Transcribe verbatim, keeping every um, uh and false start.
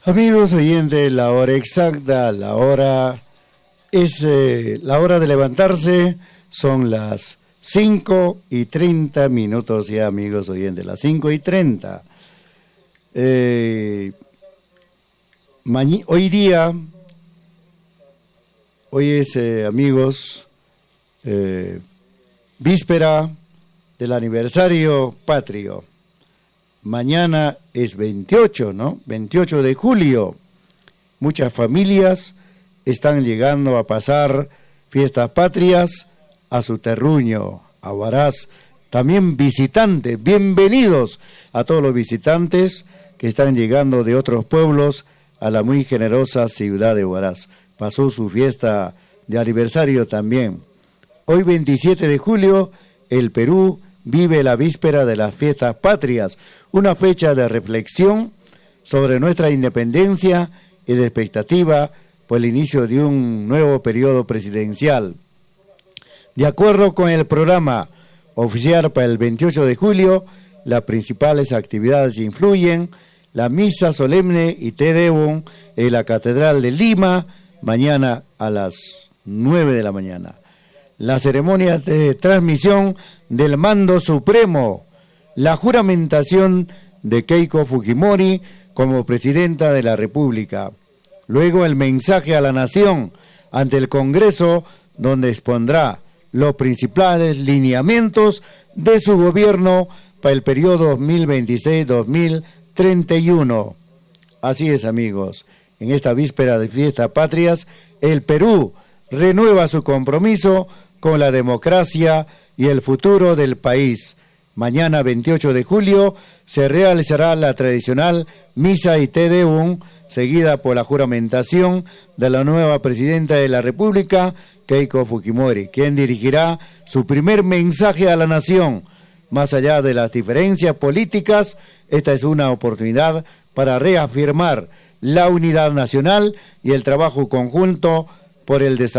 Amigos oyentes, la hora exacta, la hora es eh, la hora de levantarse, son las cinco y treinta minutos ya, amigos oyentes, las cinco y treinta. Eh, hoy día, hoy es, eh, amigos, eh, víspera del aniversario patrio. Mañana es veintiocho, ¿no? veintiocho de julio. Muchas familias están llegando a pasar fiestas patrias a su terruño, a Huaraz. También visitantes, bienvenidos a todos los visitantes que están llegando de otros pueblos a la muy generosa ciudad de Huaraz. Pasó su fiesta de aniversario también. Hoy veintisiete de julio, el Perú vive la víspera de las fiestas patrias, una fecha de reflexión sobre nuestra independencia y de expectativa por el inicio de un nuevo periodo presidencial. De acuerdo con el programa oficial para el veintiocho de julio, las principales actividades influyen la misa solemne y Te Deum en la Catedral de Lima, mañana a las nueve de la mañana. La ceremonia de transmisión del mando supremo, la juramentación de Keiko Fujimori como presidenta de la República. Luego el mensaje a la nación ante el Congreso, donde expondrá los principales lineamientos de su gobierno para el periodo dos mil veintiséis a dos mil treinta y uno. Así es, amigos, en esta víspera de fiestas patrias, el Perú renueva su compromiso con la democracia y el futuro del país. Mañana, veintiocho de julio, se realizará la tradicional misa y Te Deum, seguida por la juramentación de la nueva presidenta de la República, Keiko Fujimori, quien dirigirá su primer mensaje a la nación. Más allá de las diferencias políticas, esta es una oportunidad para reafirmar la unidad nacional y el trabajo conjunto por el desarrollo